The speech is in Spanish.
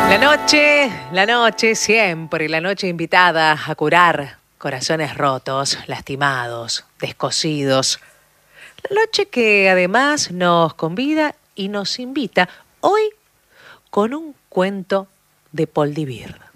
La noche, siempre, la noche invitada a curar corazones rotos, lastimados, descosidos. La noche que además nos convida y nos invita hoy con un cuento de Paul Divir.